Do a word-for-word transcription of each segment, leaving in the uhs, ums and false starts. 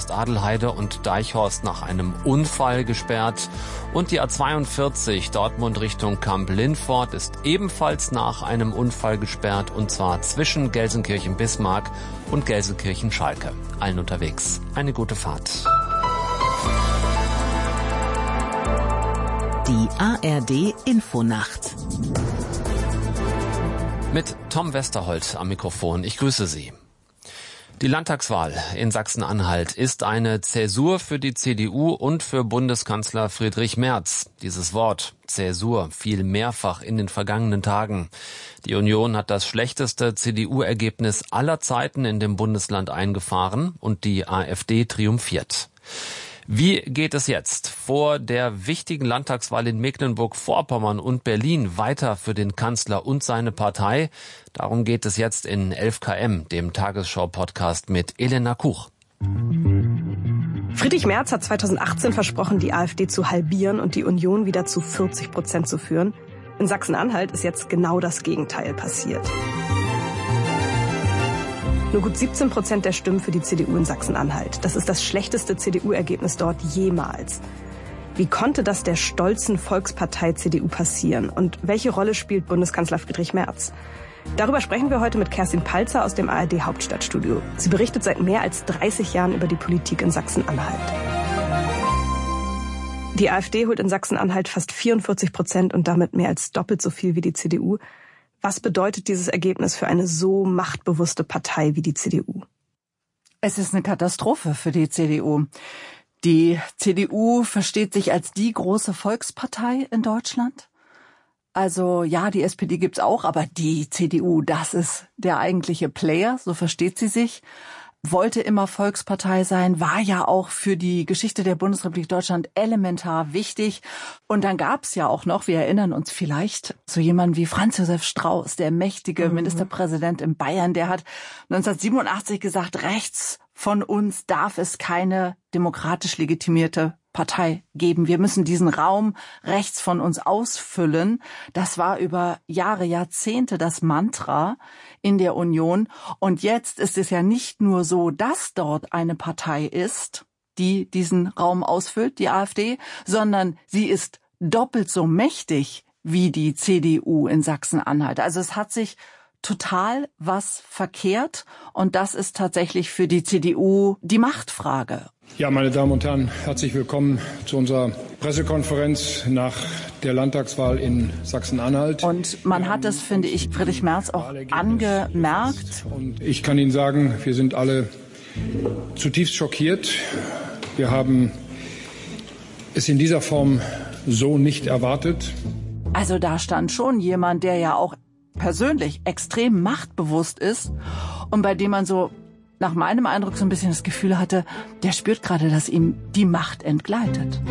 Adelheide und Deichhorst nach einem Unfall gesperrt. Und die A zweiundvierzig Dortmund Richtung Kamp-Lindfort ist ebenfalls nach einem Unfall gesperrt, und zwar zwischen Gelsenkirchen-Bismarck und Gelsenkirchen-Schalke. Allen unterwegs eine gute Fahrt. Die A R D Infonacht mit Tom Westerholt am Mikrofon. Ich grüße Sie. Die Landtagswahl in Sachsen-Anhalt ist eine Zäsur für die C D U und für Bundeskanzler Friedrich Merz. Dieses Wort Zäsur fiel mehrfach in den vergangenen Tagen. Die Union hat das schlechteste C D U-Ergebnis aller Zeiten in dem Bundesland eingefahren und die AfD triumphiert. Wie geht es jetzt vor der wichtigen Landtagswahl in Mecklenburg-Vorpommern und Berlin weiter für den Kanzler und seine Partei? Darum geht es jetzt in elf K M, dem Tagesschau-Podcast mit Elena Kuch. Friedrich Merz hat zweitausendachtzehn versprochen, die AfD zu halbieren und die Union wieder zu vierzig Prozent zu führen. In Sachsen-Anhalt ist jetzt genau das Gegenteil passiert. Nur gut siebzehn Prozent der Stimmen für die C D U in Sachsen-Anhalt. Das ist das schlechteste C D U-Ergebnis dort jemals. Wie konnte das der stolzen Volkspartei C D U passieren? Und welche Rolle spielt Bundeskanzler Friedrich Merz? Darüber sprechen wir heute mit Kerstin Palzer aus dem A R D-Hauptstadtstudio. Sie berichtet seit mehr als dreißig Jahren über die Politik in Sachsen-Anhalt. Die AfD holt in Sachsen-Anhalt fast vierundvierzig Prozent und damit mehr als doppelt so viel wie die C D U. Was bedeutet dieses Ergebnis für eine so machtbewusste Partei wie die C D U? Es ist eine Katastrophe für die C D U. Die C D U versteht sich als die große Volkspartei in Deutschland. Also ja, die S P D gibt's auch, aber die C D U, das ist der eigentliche Player, so versteht sie sich. Wollte immer Volkspartei sein, war ja auch für die Geschichte der Bundesrepublik Deutschland elementar wichtig. Und dann gab's ja auch noch, wir erinnern uns vielleicht, so jemanden wie Franz Josef Strauß, der mächtige mhm. Ministerpräsident in Bayern, der hat neunzehnhundertsiebenundachtzig gesagt, rechts von uns darf es keine demokratisch legitimierte Partei geben. Wir müssen diesen Raum rechts von uns ausfüllen. Das war über Jahre, Jahrzehnte das Mantra in der Union. Und jetzt ist es ja nicht nur so, dass dort eine Partei ist, die diesen Raum ausfüllt, die AfD, sondern sie ist doppelt so mächtig wie die C D U in Sachsen-Anhalt. Also es hat sich total was verkehrt und das ist tatsächlich für die C D U die Machtfrage. Ja, meine Damen und Herren, herzlich willkommen zu unserer Pressekonferenz nach der Landtagswahl in Sachsen-Anhalt. Und man hat es, finde ich, Friedrich Merz auch angemerkt. Und ich kann Ihnen sagen, wir sind alle zutiefst schockiert. Wir haben es in dieser Form so nicht erwartet. Also da stand schon jemand, der ja auch persönlich extrem machtbewusst ist und bei dem man so nach meinem Eindruck so ein bisschen das Gefühl hatte, der spürt gerade, dass ihm die Macht entgleitet.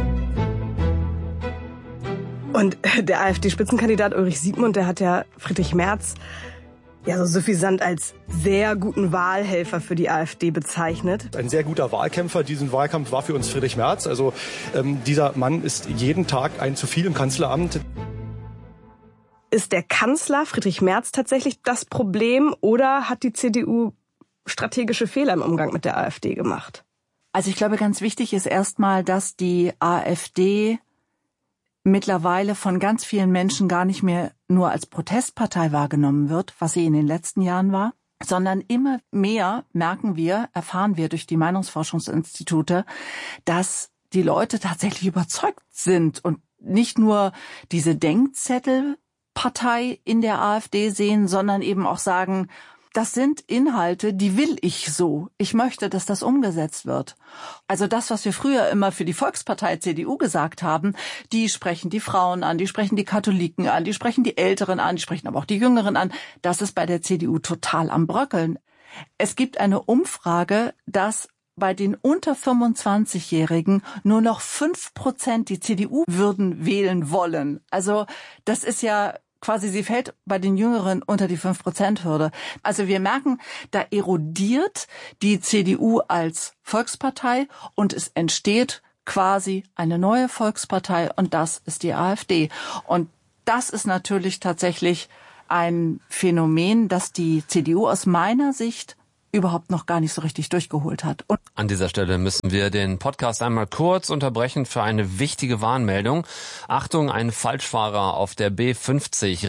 Und der AfD-Spitzenkandidat Ulrich Siegmund, der hat ja Friedrich Merz ja so suffisant als sehr guten Wahlhelfer für die AfD bezeichnet. Ein sehr guter Wahlkämpfer. Diesen Wahlkampf war für uns Friedrich Merz. Also ähm, dieser Mann ist jeden Tag ein zu viel im Kanzleramt. Ist der Kanzler Friedrich Merz tatsächlich das Problem oder hat die C D U strategische Fehler im Umgang mit der AfD gemacht? Also ich glaube, ganz wichtig ist erstmal, dass die AfD mittlerweile von ganz vielen Menschen gar nicht mehr nur als Protestpartei wahrgenommen wird, was sie in den letzten Jahren war, sondern immer mehr merken wir, erfahren wir durch die Meinungsforschungsinstitute, dass die Leute tatsächlich überzeugt sind und nicht nur diese Denkzettelpartei in der AfD sehen, sondern eben auch sagen, das sind Inhalte, die will ich so. Ich möchte, dass das umgesetzt wird. Also das, was wir früher immer für die Volkspartei C D U gesagt haben, die sprechen die Frauen an, die sprechen die Katholiken an, die sprechen die Älteren an, die sprechen aber auch die Jüngeren an. Das ist bei der C D U total am Bröckeln. Es gibt eine Umfrage, dass bei den unter fünfundzwanzigjährigen nur noch fünf Prozent die C D U würden wählen wollen. Also das ist ja quasi, sie fällt bei den Jüngeren unter die fünf Prozent Hürde. Also wir merken, da erodiert die C D U als Volkspartei und es entsteht quasi eine neue Volkspartei und das ist die AfD. Und das ist natürlich tatsächlich ein Phänomen, das die C D U aus meiner Sicht überhaupt noch gar nicht so richtig durchgeholt hat. Und an dieser Stelle müssen wir den Podcast einmal kurz unterbrechen für eine wichtige Warnmeldung. Achtung, ein Falschfahrer auf der B fünfzig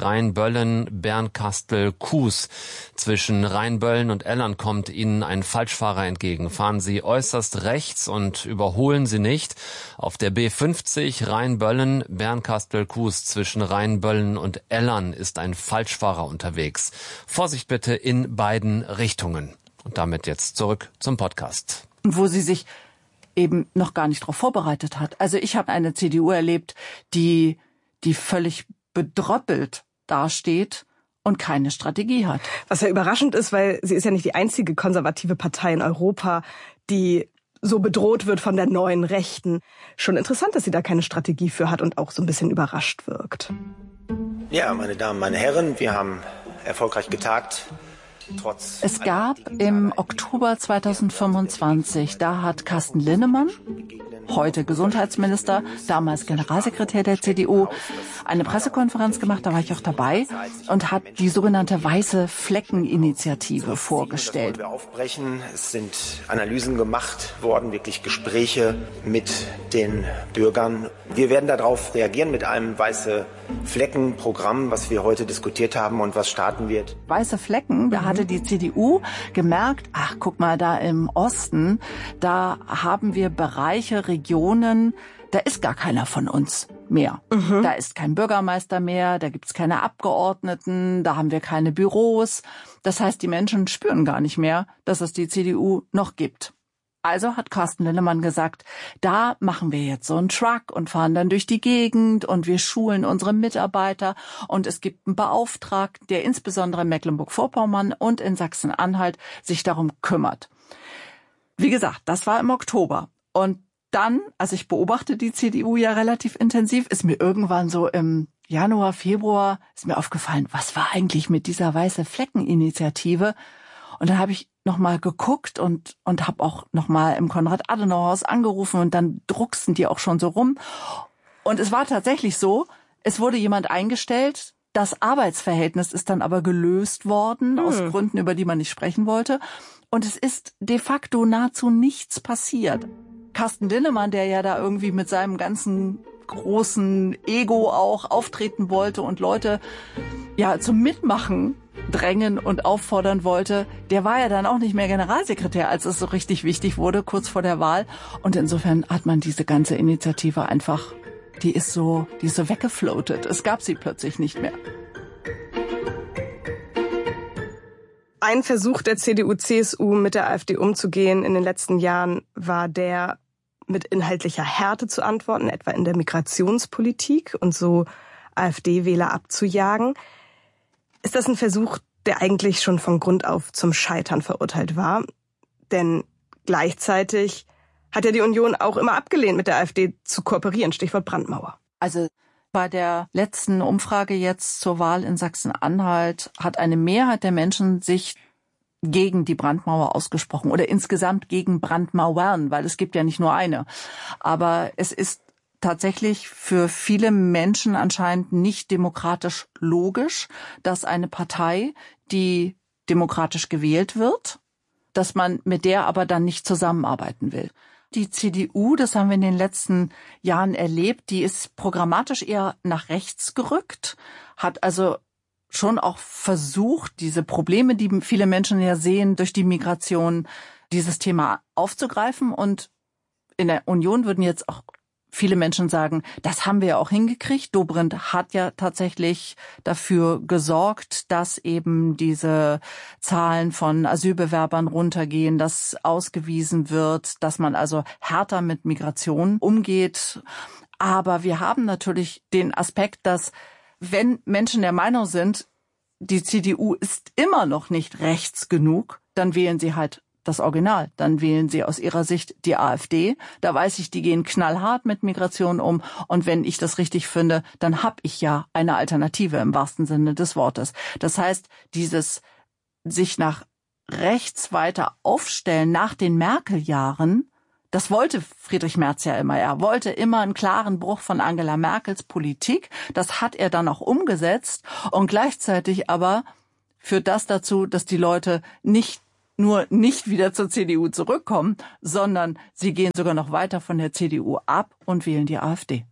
Rheinböllen-Bernkastel-Kues. Zwischen Rheinböllen und Ellern kommt Ihnen ein Falschfahrer entgegen. Fahren Sie äußerst rechts und überholen Sie nicht. Auf der B fünfzig Rheinböllen-Bernkastel-Kues zwischen Rheinböllen und Ellern ist ein Falschfahrer unterwegs. Vorsicht bitte in beiden Richtungen. Und damit jetzt zurück zum Podcast. Wo sie sich eben noch gar nicht darauf vorbereitet hat. Also ich habe eine C D U erlebt, die, die völlig bedröppelt dasteht und keine Strategie hat. Was ja überraschend ist, weil sie ist ja nicht die einzige konservative Partei in Europa, die so bedroht wird von der neuen Rechten. Schon interessant, dass sie da keine Strategie für hat und auch so ein bisschen überrascht wirkt. Ja, meine Damen, meine Herren, wir haben erfolgreich getagt. Trotz es gab im Oktober zweitausendfünfundzwanzig, da hat Carsten Linnemann, heute Gesundheitsminister, damals Generalsekretär der C D U, eine Pressekonferenz gemacht, da war ich auch dabei, und hat die sogenannte Weiße Flecken-Initiative vorgestellt. Wir aufbrechen. Es sind Analysen gemacht worden, wirklich Gespräche mit den Bürgern. Wir werden darauf reagieren mit einem Weiße Flecken-Programm, was wir heute diskutiert haben und was starten wird. Weiße Flecken, da hatte die C D U gemerkt, ach guck mal, da im Osten, da haben wir Bereiche, Regionen, da ist gar keiner von uns mehr. Mhm. Da ist kein Bürgermeister mehr, da gibt's keine Abgeordneten, da haben wir keine Büros. Das heißt, die Menschen spüren gar nicht mehr, dass es die C D U noch gibt. Also hat Carsten Linnemann gesagt, da machen wir jetzt so einen Truck und fahren dann durch die Gegend und wir schulen unsere Mitarbeiter und es gibt einen Beauftragten, der insbesondere in Mecklenburg-Vorpommern und in Sachsen-Anhalt sich darum kümmert. Wie gesagt, das war im Oktober. Und dann, also ich beobachte die C D U ja relativ intensiv, ist mir irgendwann so im Januar, Februar, ist mir aufgefallen, was war eigentlich mit dieser Weiße Flecken-Initiative? Und dann habe ich nochmal geguckt und und habe auch nochmal im Konrad-Adenauer-Haus angerufen und dann drucksten die auch schon so rum. Und es war tatsächlich so, es wurde jemand eingestellt, das Arbeitsverhältnis ist dann aber gelöst worden, hm. aus Gründen, über die man nicht sprechen wollte. Und es ist de facto nahezu nichts passiert. Carsten Linnemann, der ja da irgendwie mit seinem ganzen großen Ego auch auftreten wollte und Leute ja zum Mitmachen drängen und auffordern wollte, der war ja dann auch nicht mehr Generalsekretär, als es so richtig wichtig wurde, kurz vor der Wahl. Und insofern hat man diese ganze Initiative einfach, die ist so, die ist so weggefloatet. Es gab sie plötzlich nicht mehr. Ein Versuch der C D U C S U mit der AfD umzugehen in den letzten Jahren war der, mit inhaltlicher Härte zu antworten, etwa in der Migrationspolitik und so AfD-Wähler abzujagen. Ist das ein Versuch, der eigentlich schon von Grund auf zum Scheitern verurteilt war? Denn gleichzeitig hat ja die Union auch immer abgelehnt, mit der AfD zu kooperieren, Stichwort Brandmauer. Also bei der letzten Umfrage jetzt zur Wahl in Sachsen-Anhalt hat eine Mehrheit der Menschen sich gegen die Brandmauer ausgesprochen oder insgesamt gegen Brandmauern, weil es gibt ja nicht nur eine. Aber es ist tatsächlich für viele Menschen anscheinend nicht demokratisch logisch, dass eine Partei, die demokratisch gewählt wird, dass man mit der aber dann nicht zusammenarbeiten will. Die C D U, das haben wir in den letzten Jahren erlebt, die ist programmatisch eher nach rechts gerückt, hat also schon auch versucht, diese Probleme, die viele Menschen ja sehen durch die Migration, dieses Thema aufzugreifen. Und in der Union würden jetzt auch viele Menschen sagen, das haben wir ja auch hingekriegt. Dobrindt hat ja tatsächlich dafür gesorgt, dass eben diese Zahlen von Asylbewerbern runtergehen, dass ausgewiesen wird, dass man also härter mit Migration umgeht. Aber wir haben natürlich den Aspekt, dass wenn Menschen der Meinung sind, die C D U ist immer noch nicht rechts genug, dann wählen sie halt das Original. Dann wählen sie aus ihrer Sicht die AfD. Da weiß ich, die gehen knallhart mit Migration um. Und wenn ich das richtig finde, dann habe ich ja eine Alternative im wahrsten Sinne des Wortes. Das heißt, dieses sich nach rechts weiter aufstellen nach den Merkel-Jahren, das wollte Friedrich Merz ja immer. Er wollte immer einen klaren Bruch von Angela Merkels Politik. Das hat er dann auch umgesetzt. Und gleichzeitig aber führt das dazu, dass die Leute nicht nur nicht wieder zur C D U zurückkommen, sondern sie gehen sogar noch weiter von der C D U ab und wählen die AfD.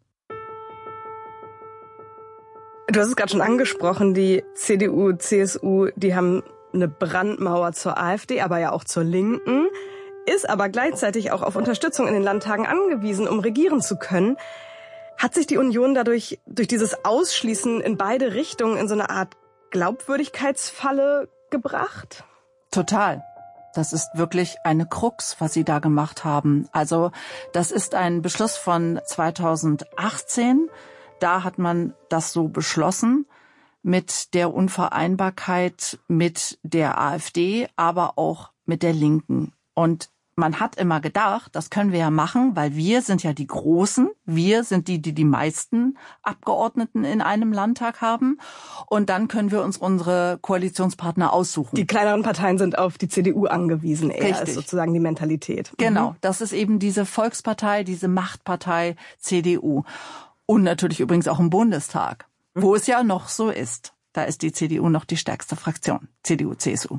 Du hast es gerade schon angesprochen, die C D U, C S U, die haben eine Brandmauer zur AfD, aber ja auch zur Linken, ist aber gleichzeitig auch auf Unterstützung in den Landtagen angewiesen, um regieren zu können. Hat sich die Union dadurch, durch dieses Ausschließen in beide Richtungen in so eine Art Glaubwürdigkeitsfalle gebracht? Total. Das ist wirklich eine Krux, was sie da gemacht haben. Also das ist ein Beschluss von zweitausendachtzehn. Da hat man das so beschlossen mit der Unvereinbarkeit mit der AfD, aber auch mit der Linken. Und man hat immer gedacht, das können wir ja machen, weil wir sind ja die Großen. Wir sind die, die die meisten Abgeordneten in einem Landtag haben. Und dann können wir uns unsere Koalitionspartner aussuchen. Die kleineren Parteien sind auf die C D U angewiesen. Eher Richtig. Ist sozusagen die Mentalität. Genau, das ist eben diese Volkspartei, diese Machtpartei C D U. Und natürlich übrigens auch im Bundestag, wo es ja noch so ist. Da ist die C D U noch die stärkste Fraktion, C D U, C S U.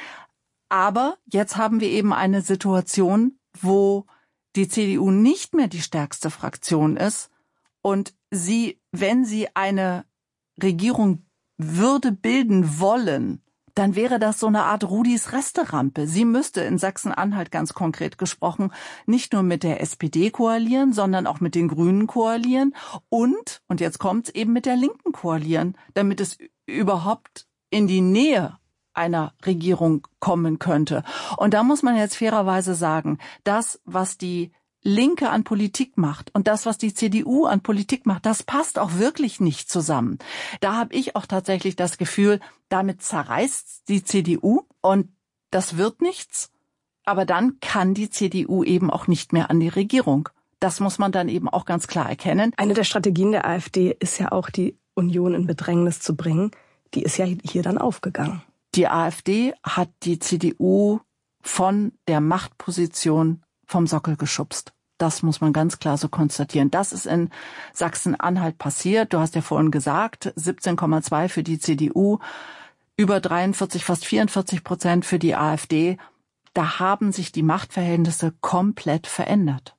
Aber jetzt haben wir eben eine Situation, wo die C D U nicht mehr die stärkste Fraktion ist und sie, wenn sie eine Regierung würde bilden wollen, dann wäre das so eine Art Rudis Resterampe. Sie müsste in Sachsen-Anhalt ganz konkret gesprochen nicht nur mit der S P D koalieren, sondern auch mit den Grünen koalieren und, und jetzt kommt's, eben mit der Linken koalieren, damit es überhaupt in die Nähe einer Regierung kommen könnte. Und da muss man jetzt fairerweise sagen, das, was die Linke an Politik macht und das, was die C D U an Politik macht, das passt auch wirklich nicht zusammen. Da habe ich auch tatsächlich das Gefühl, damit zerreißt die C D U und das wird nichts. Aber dann kann die C D U eben auch nicht mehr an die Regierung. Das muss man dann eben auch ganz klar erkennen. Eine der Strategien der AfD ist ja auch, die Union in Bedrängnis zu bringen. Die ist ja hier dann aufgegangen. Die AfD hat die C D U von der Machtposition vom Sockel geschubst. Das muss man ganz klar so konstatieren. Das ist in Sachsen-Anhalt passiert. Du hast ja vorhin gesagt, siebzehn Komma zwei für die C D U, über dreiundvierzig, fast vierundvierzig Prozent für die AfD. Da haben sich die Machtverhältnisse komplett verändert.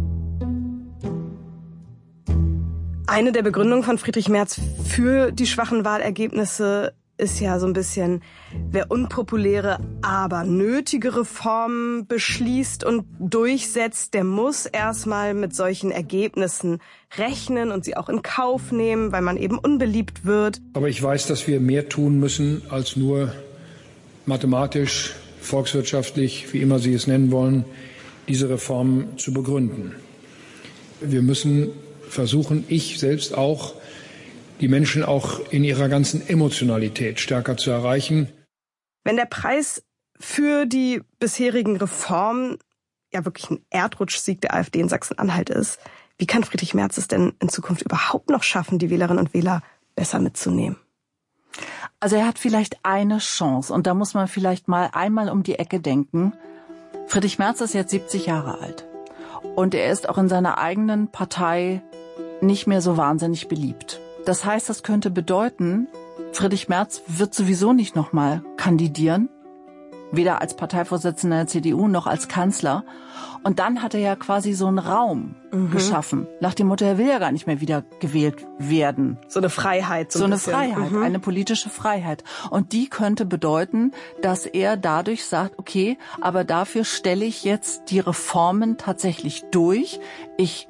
Eine der Begründungen von Friedrich Merz für die schwachen Wahlergebnisse ist ja so ein bisschen, wer unpopuläre, aber nötige Reformen beschließt und durchsetzt, der muss erstmal mit solchen Ergebnissen rechnen und sie auch in Kauf nehmen, weil man eben unbeliebt wird. Aber ich weiß, dass wir mehr tun müssen, als nur mathematisch, volkswirtschaftlich, wie immer Sie es nennen wollen, diese Reformen zu begründen. Wir müssen versuchen, ich selbst auch, die Menschen auch in ihrer ganzen Emotionalität stärker zu erreichen. Wenn der Preis für die bisherigen Reformen ja wirklich ein Erdrutschsieg der AfD in Sachsen-Anhalt ist, wie kann Friedrich Merz es denn in Zukunft überhaupt noch schaffen, die Wählerinnen und Wähler besser mitzunehmen? Also er hat vielleicht eine Chance und da muss man vielleicht mal einmal um die Ecke denken. Friedrich Merz ist jetzt siebzig Jahre alt und er ist auch in seiner eigenen Partei nicht mehr so wahnsinnig beliebt. Das heißt, das könnte bedeuten, Friedrich Merz wird sowieso nicht nochmal kandidieren, weder als Parteivorsitzender der C D U noch als Kanzler. Und dann hat er ja quasi so einen Raum mhm. geschaffen, nach dem Motto, er will ja gar nicht mehr wieder gewählt werden. So eine Freiheit. So, so ein eine bisschen. Freiheit, mhm. eine politische Freiheit. Und die könnte bedeuten, dass er dadurch sagt, okay, aber dafür stelle ich jetzt die Reformen tatsächlich durch. Ich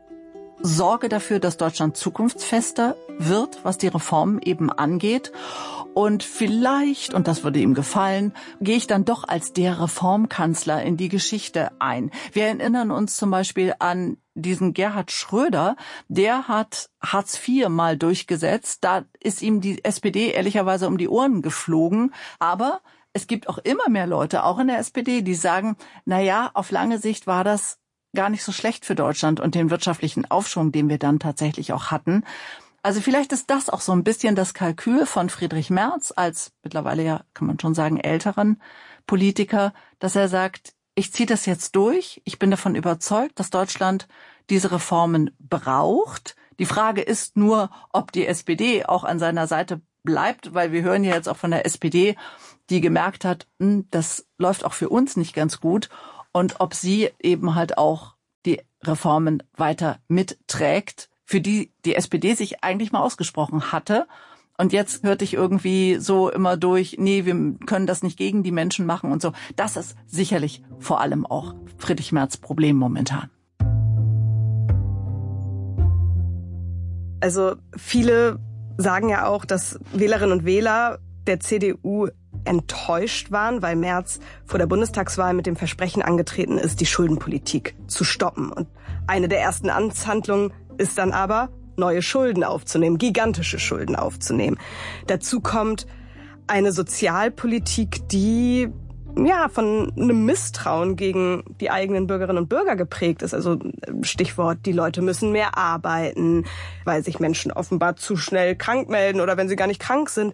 sorge dafür, dass Deutschland zukunftsfester wird, was die Reformen eben angeht. Und vielleicht, und das würde ihm gefallen, gehe ich dann doch als der Reformkanzler in die Geschichte ein. Wir erinnern uns zum Beispiel an diesen Gerhard Schröder, der hat Hartz vier mal durchgesetzt. Da ist ihm die S P D ehrlicherweise um die Ohren geflogen. Aber es gibt auch immer mehr Leute, auch in der S P D, die sagen, na ja, auf lange Sicht war das gar nicht so schlecht für Deutschland und den wirtschaftlichen Aufschwung, den wir dann tatsächlich auch hatten. Also vielleicht ist das auch so ein bisschen das Kalkül von Friedrich Merz als mittlerweile ja, kann man schon sagen, älteren Politiker, dass er sagt, ich ziehe das jetzt durch. Ich bin davon überzeugt, dass Deutschland diese Reformen braucht. Die Frage ist nur, ob die S P D auch an seiner Seite bleibt, weil wir hören ja jetzt auch von der S P D, die gemerkt hat, das läuft auch für uns nicht ganz gut. Und ob sie eben halt auch die Reformen weiter mitträgt, für die die S P D sich eigentlich mal ausgesprochen hatte. Und jetzt hörte ich irgendwie so immer durch, nee, wir können das nicht gegen die Menschen machen und so. Das ist sicherlich vor allem auch Friedrich Merz' Problem momentan. Also viele sagen ja auch, dass Wählerinnen und Wähler der C D U enttäuscht waren, weil Merz vor der Bundestagswahl mit dem Versprechen angetreten ist, die Schuldenpolitik zu stoppen. Und eine der ersten Amtshandlungen ist dann aber, neue Schulden aufzunehmen, gigantische Schulden aufzunehmen. Dazu kommt eine Sozialpolitik, die ja von einem Misstrauen gegen die eigenen Bürgerinnen und Bürger geprägt ist. Also Stichwort, die Leute müssen mehr arbeiten, weil sich Menschen offenbar zu schnell krank melden oder wenn sie gar nicht krank sind.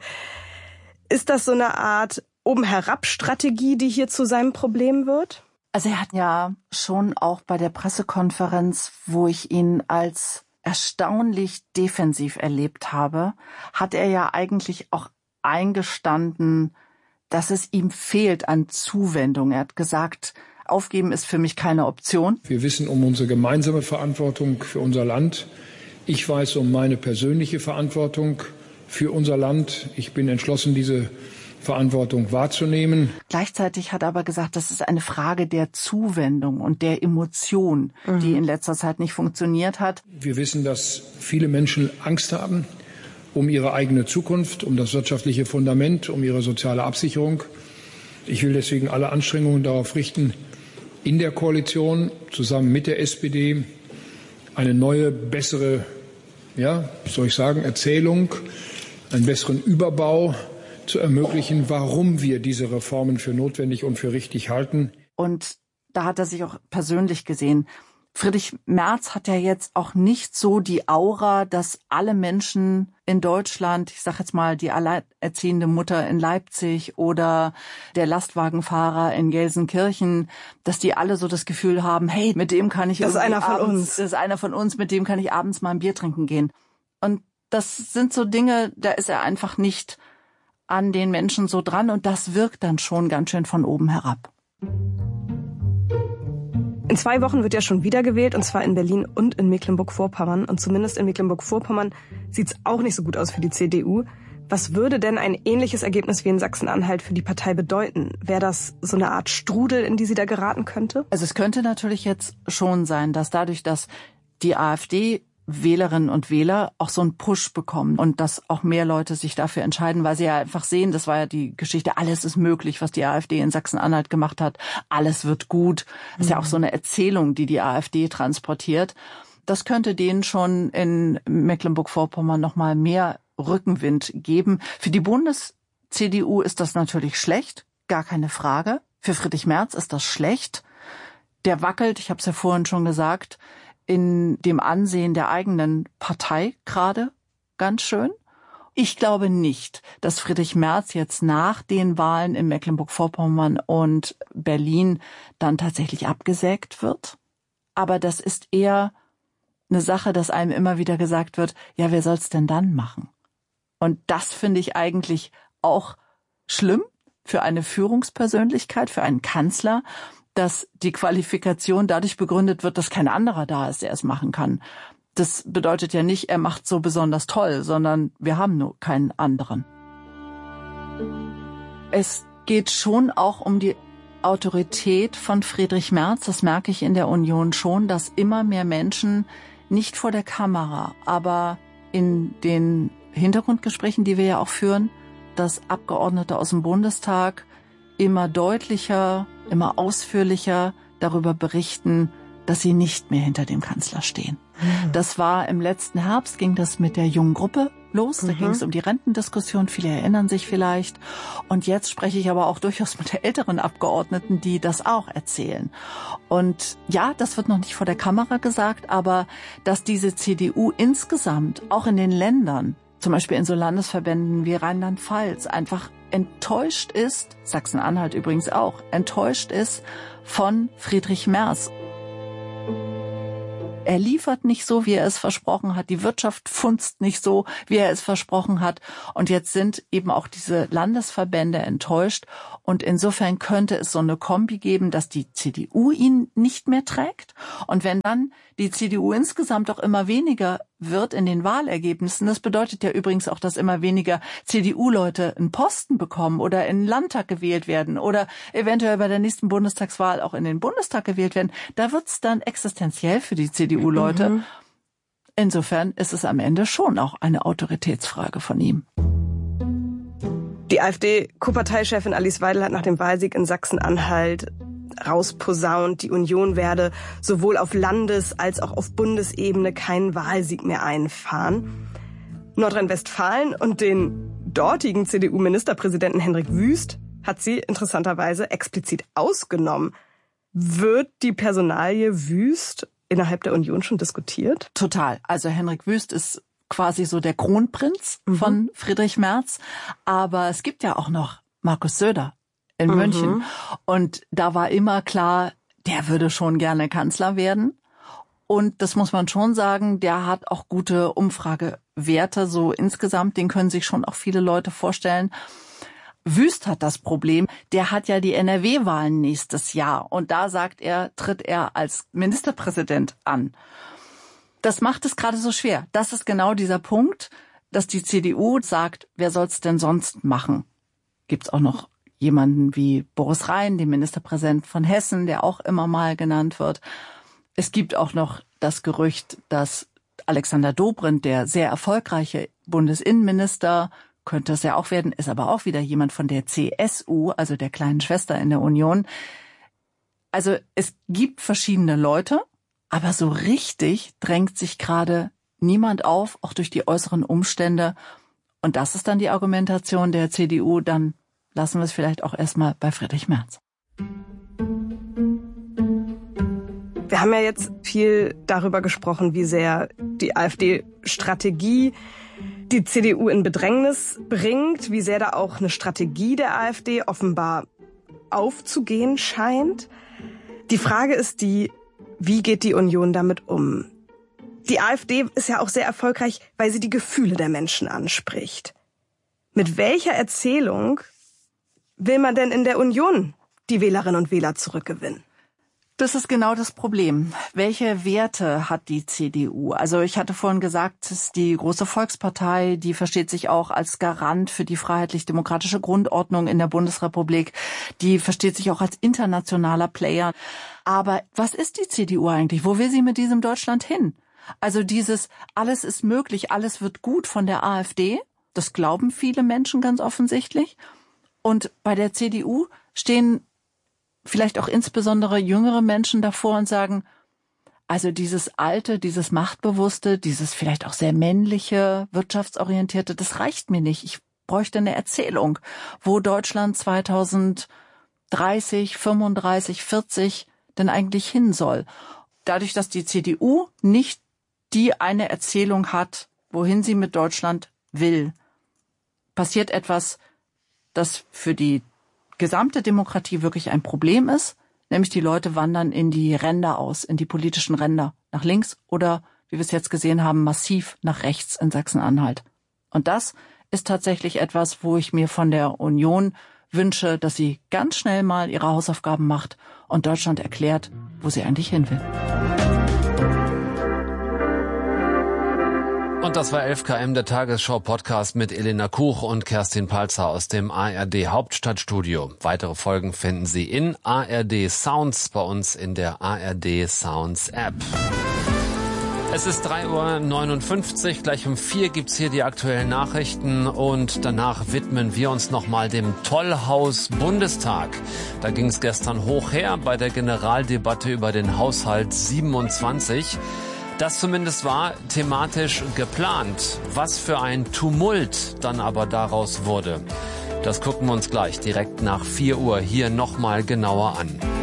Ist das so eine Art Oben-herab-Strategie, die hier zu seinem Problem wird? Also er hat ja schon auch bei der Pressekonferenz, wo ich ihn als erstaunlich defensiv erlebt habe, hat er ja eigentlich auch eingestanden, dass es ihm fehlt an Zuwendung. Er hat gesagt, aufgeben ist für mich keine Option. Wir wissen um unsere gemeinsame Verantwortung für unser Land. Ich weiß um meine persönliche Verantwortung für unser Land. Ich bin entschlossen, diese Verantwortung wahrzunehmen. Gleichzeitig hat er aber gesagt, das ist eine Frage der Zuwendung und der Emotion, mhm. die in letzter Zeit nicht funktioniert hat. Wir wissen, dass viele Menschen Angst haben um ihre eigene Zukunft, um das wirtschaftliche Fundament, um ihre soziale Absicherung. Ich will deswegen alle Anstrengungen darauf richten, in der Koalition zusammen mit der S P D eine neue, bessere, ja, soll ich sagen, Erzählung, einen besseren Überbau zu ermöglichen, warum wir diese Reformen für notwendig und für richtig halten. Und da hat er sich auch persönlich gesehen. Friedrich Merz hat ja jetzt auch nicht so die Aura, dass alle Menschen in Deutschland, ich sage jetzt mal die alleinerziehende Mutter in Leipzig oder der Lastwagenfahrer in Gelsenkirchen, dass die alle so das Gefühl haben, hey, mit dem kann ich das ist einer von abends, uns. Das ist einer von uns, mit dem kann ich abends mal ein Bier trinken gehen. Und das sind so Dinge, da ist er einfach nicht an den Menschen so dran und das wirkt dann schon ganz schön von oben herab. In zwei Wochen wird ja schon wieder gewählt, und zwar in Berlin und in Mecklenburg-Vorpommern. Und zumindest in Mecklenburg-Vorpommern sieht's auch nicht so gut aus für die C D U. Was würde denn ein ähnliches Ergebnis wie in Sachsen-Anhalt für die Partei bedeuten? Wäre das so eine Art Strudel, in die sie da geraten könnte? Also es könnte natürlich jetzt schon sein, dass dadurch, dass die AfD Wählerinnen und Wähler auch so einen Push bekommen und dass auch mehr Leute sich dafür entscheiden, weil sie ja einfach sehen, das war ja die Geschichte, alles ist möglich, was die AfD in Sachsen-Anhalt gemacht hat, alles wird gut. Das ist ja auch so eine Erzählung, die die AfD transportiert. Das könnte denen schon in Mecklenburg-Vorpommern noch mal mehr Rückenwind geben. Für die Bundes-C D U ist das natürlich schlecht, gar keine Frage. Für Friedrich Merz ist das schlecht. Der wackelt, ich habe es ja vorhin schon gesagt, in dem Ansehen der eigenen Partei gerade ganz schön. Ich glaube nicht, dass Friedrich Merz jetzt nach den Wahlen in Mecklenburg-Vorpommern und Berlin dann tatsächlich abgesägt wird. Aber das ist eher eine Sache, dass einem immer wieder gesagt wird, ja, wer soll's denn dann machen? Und das finde ich eigentlich auch schlimm für eine Führungspersönlichkeit, für einen Kanzler, dass die Qualifikation dadurch begründet wird, dass kein anderer da ist, der es machen kann. Das bedeutet ja nicht, er macht so besonders toll, sondern wir haben nur keinen anderen. Es geht schon auch um die Autorität von Friedrich Merz. Das merke ich in der Union schon, dass immer mehr Menschen nicht vor der Kamera, aber in den Hintergrundgesprächen, die wir ja auch führen, dass Abgeordnete aus dem Bundestag immer deutlicher, immer ausführlicher darüber berichten, dass sie nicht mehr hinter dem Kanzler stehen. Mhm. Das war im letzten Herbst, ging das mit der jungen Gruppe los. Da mhm. ging es um die Rentendiskussion, viele erinnern sich vielleicht. Und jetzt spreche ich aber auch durchaus mit der älteren Abgeordneten, die das auch erzählen. Und ja, das wird noch nicht vor der Kamera gesagt, aber dass diese C D U insgesamt, auch in den Ländern, zum Beispiel in so Landesverbänden wie Rheinland-Pfalz, einfach enttäuscht ist, Sachsen-Anhalt übrigens auch, enttäuscht ist von Friedrich Merz. Er liefert nicht so, wie er es versprochen hat. Die Wirtschaft funzt nicht so, wie er es versprochen hat. Und jetzt sind eben auch diese Landesverbände enttäuscht. Und insofern könnte es so eine Kombi geben, dass die C D U ihn nicht mehr trägt. Und wenn dann die C D U insgesamt auch immer weniger wird in den Wahlergebnissen, das bedeutet ja übrigens auch, dass immer weniger C D U-Leute einen Posten bekommen oder in den Landtag gewählt werden oder eventuell bei der nächsten Bundestagswahl auch in den Bundestag gewählt werden, da wird's dann existenziell für die C D U-Leute. Mhm. Insofern ist es am Ende schon auch eine Autoritätsfrage von ihm. Die AfD-Co-Parteichefin Alice Weidel hat nach dem Wahlsieg in Sachsen-Anhalt rausposaunt, die Union werde sowohl auf Landes- als auch auf Bundesebene keinen Wahlsieg mehr einfahren. Nordrhein-Westfalen und den dortigen C D U-Ministerpräsidenten Hendrik Wüst hat sie interessanterweise explizit ausgenommen. Wird die Personalie Wüst innerhalb der Union schon diskutiert? Total. Also Hendrik Wüst ist quasi so der Kronprinz mhm. von Friedrich Merz. Aber es gibt ja auch noch Markus Söder in mhm. München. Und da war immer klar, der würde schon gerne Kanzler werden. Und das muss man schon sagen, der hat auch gute Umfragewerte so insgesamt. Den können sich schon auch viele Leute vorstellen. Wüst hat das Problem, der hat ja die N R W-Wahlen nächstes Jahr. Und da sagt er, tritt er als Ministerpräsident an. Das macht es gerade so schwer. Das ist genau dieser Punkt, dass die C D U sagt, wer soll's denn sonst machen? Gibt's auch noch jemanden wie Boris Rhein, den Ministerpräsident von Hessen, der auch immer mal genannt wird. Es gibt auch noch das Gerücht, dass Alexander Dobrindt, der sehr erfolgreiche Bundesinnenminister, könnte es ja auch werden, ist aber auch wieder jemand von der C S U, also der kleinen Schwester in der Union. Also es gibt verschiedene Leute, aber so richtig drängt sich gerade niemand auf, auch durch die äußeren Umstände. Und das ist dann die Argumentation der C D U, dann lassen wir es vielleicht auch erstmal bei Friedrich Merz. Wir haben ja jetzt viel darüber gesprochen, wie sehr die AfD-Strategie die C D U in Bedrängnis bringt, wie sehr da auch eine Strategie der AfD offenbar aufzugehen scheint. Die Frage ist die, wie geht die Union damit um? Die AfD ist ja auch sehr erfolgreich, weil sie die Gefühle der Menschen anspricht. Mit welcher Erzählung will man denn in der Union die Wählerinnen und Wähler zurückgewinnen? Das ist genau das Problem. Welche Werte hat die C D U? Also ich hatte vorhin gesagt, es ist die große Volkspartei, die versteht sich auch als Garant für die freiheitlich-demokratische Grundordnung in der Bundesrepublik. Die versteht sich auch als internationaler Player. Aber was ist die C D U eigentlich? Wo will sie mit diesem Deutschland hin? Also dieses alles ist möglich, alles wird gut von der AfD, das glauben viele Menschen ganz offensichtlich. Und bei der C D U stehen vielleicht auch insbesondere jüngere Menschen davor und sagen, also dieses alte, dieses machtbewusste, dieses vielleicht auch sehr männliche, wirtschaftsorientierte, das reicht mir nicht. Ich bräuchte eine Erzählung, wo Deutschland zweitausenddreißig, fünfunddreißig, vierzig denn eigentlich hin soll. Dadurch, dass die C D U nicht die eine Erzählung hat, wohin sie mit Deutschland will, passiert etwas, das für die gesamte Demokratie wirklich ein Problem ist, nämlich die Leute wandern in die Ränder aus, in die politischen Ränder, nach links oder, wie wir es jetzt gesehen haben, massiv nach rechts in Sachsen-Anhalt. Und das ist tatsächlich etwas, wo ich mir von der Union wünsche, dass sie ganz schnell mal ihre Hausaufgaben macht und Deutschland erklärt, wo sie eigentlich hin will. Und das war elf Kilometer, der Tagesschau-Podcast mit Elena Kuch und Kerstin Palzer aus dem A R D Hauptstadtstudio. Weitere Folgen finden Sie in A R D Sounds, bei uns in der A R D Sounds App. Es ist drei Uhr neunundfünfzig, gleich um vier gibt's hier die aktuellen Nachrichten und danach widmen wir uns nochmal dem Tollhaus Bundestag. Da ging es gestern hoch her bei der Generaldebatte über den Haushalt siebenundzwanzig. Das zumindest war thematisch geplant. Was für ein Tumult dann aber daraus wurde. Das gucken wir uns gleich direkt nach vier Uhr hier nochmal genauer an.